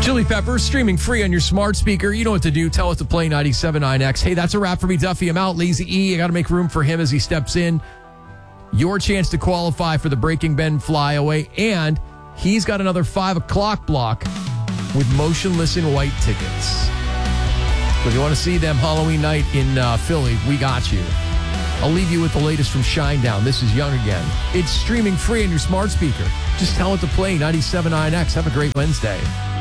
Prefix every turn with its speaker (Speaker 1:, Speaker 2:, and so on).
Speaker 1: Chili Peppers, streaming free on your smart speaker. You know what to do. Tell it to play 97.9X. Hey, that's a wrap for me, Duffy. I'm out. Lazy E, I got to make room for him as he steps in. Your chance to qualify for the Breaking Ben flyaway, and he's got another 5 o'clock block with Motionless in White tickets. So if you want to see them Halloween night in Philly, we got you. I'll leave you with the latest from Shinedown. This is Young Again. It's streaming free on your smart speaker. Just tell it to play 97.9X. Have a great Wednesday.